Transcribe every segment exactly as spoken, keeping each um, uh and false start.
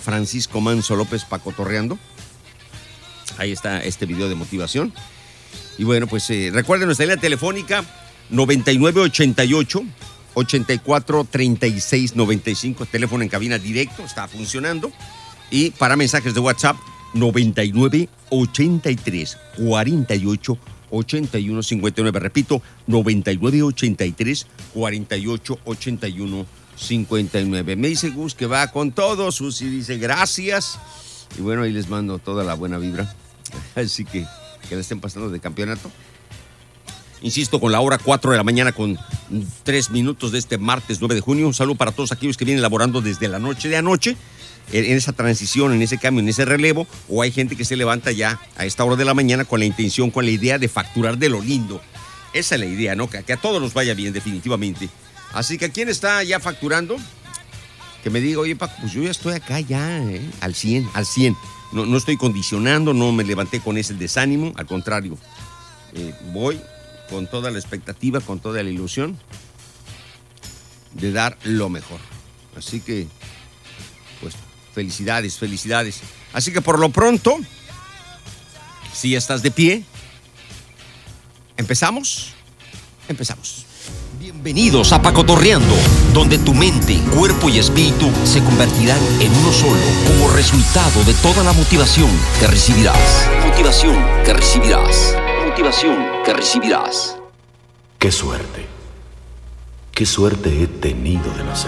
Francisco Manso López Pacotorreando. Ahí está este video de motivación. Y bueno, pues eh, recuerden nuestra línea telefónica noventa y nueve ochenta y ocho, ochenta y cuatro, treinta y seis, noventa y cinco, teléfono en cabina directo, está funcionando. Y para mensajes de WhatsApp, noventa y nueve ochenta y tres, cuarenta y ocho, ochenta y uno, cincuenta y nueve. Repito, noventa y nueve ochenta y tres, cuarenta y ocho, ochenta y uno, cincuenta y nueve. Me dice Gus que va con todo. Susi dice gracias. Y bueno, ahí les mando toda la buena vibra. Así que que la estén pasando de campeonato. Insisto, con la hora cuatro de la mañana con tres minutos de este martes nueve de junio. Un saludo para todos aquellos que vienen laborando desde la noche de anoche, en esa transición, en ese cambio, en ese relevo, o hay gente que se levanta ya a esta hora de la mañana con la intención, con la idea de facturar de lo lindo. Esa es la idea, ¿no? Que, que a todos nos vaya bien, definitivamente. Así que, ¿quién está ya facturando? Que me diga, oye, Paco, pues yo ya estoy acá ya, ¿eh? al cien, al cien. No, no estoy condicionando, no me levanté con ese desánimo, al contrario. Eh, voy con toda la expectativa, con toda la ilusión de dar lo mejor. Así que, pues, felicidades, felicidades. Así que por lo pronto, si ya estás de pie, ¿empezamos? Empezamos. Bienvenidos a Pacotorreando, donde tu mente, cuerpo y espíritu se convertirán en uno solo como resultado de toda la motivación que recibirás. Motivación que recibirás. Motivación que recibirás. ¡Qué suerte! ¡Qué suerte he tenido de nacer!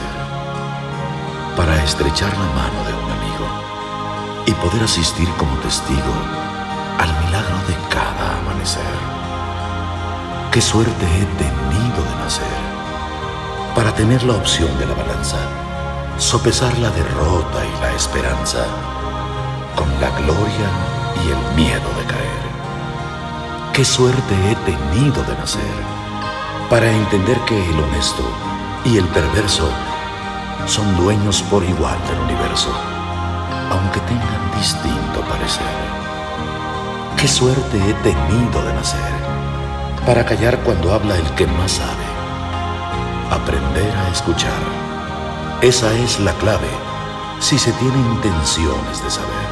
Para estrechar la mano de un amigo y poder asistir como testigo al milagro de cada amanecer. ¡Qué suerte he tenido de nacer! Para tener la opción de la balanza, sopesar la derrota y la esperanza, con la gloria y el miedo de caer. ¡Qué suerte he tenido de nacer! Para entender que el honesto y el perverso son dueños por igual del universo, aunque tengan distinto parecer. ¡Qué suerte he tenido de nacer! Para callar cuando habla el que más sabe. Aprender a escuchar. Esa es la clave si se tiene intenciones de saber.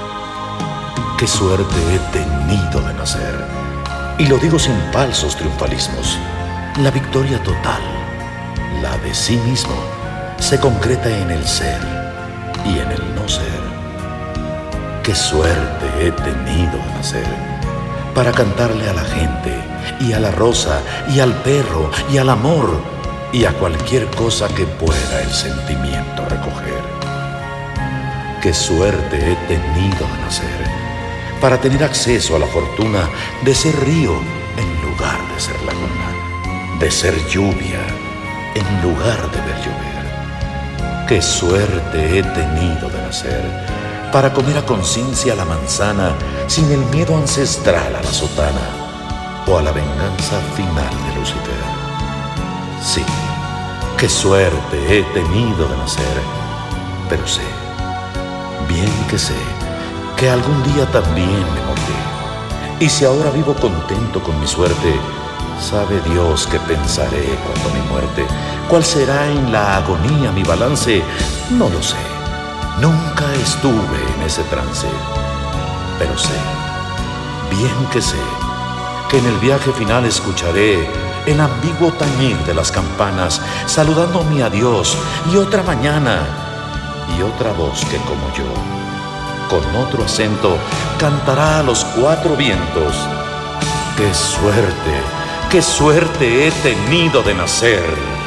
¡Qué suerte he tenido de nacer! Y lo digo sin falsos triunfalismos. La victoria total, la de sí mismo, se concreta en el ser y en el no ser. ¡Qué suerte he tenido de nacer! Para cantarle a la gente, y a la rosa, y al perro, y al amor, y a cualquier cosa que pueda el sentimiento recoger. ¡Qué suerte he tenido de nacer! Para tener acceso a la fortuna de ser río en lugar de ser laguna, de ser lluvia en lugar de ver llover. ¡Qué suerte he tenido de nacer! Para comer a conciencia la manzana sin el miedo ancestral a la sotana o a la venganza final de Lucifer. Sí, qué suerte he tenido de nacer, pero sé, bien que sé, que algún día también me moriré. Y si ahora vivo contento con mi suerte, sabe Dios que pensaré cuando mi muerte. ¿Cuál será en la agonía mi balance? No lo sé. Nunca estuve en ese trance, pero sé, bien que sé, que en el viaje final escucharé el ambiguo tañir de las campanas, saludando mi adiós y otra mañana, y otra voz que como yo, con otro acento, cantará a los cuatro vientos. ¡Qué suerte, qué suerte he tenido de nacer!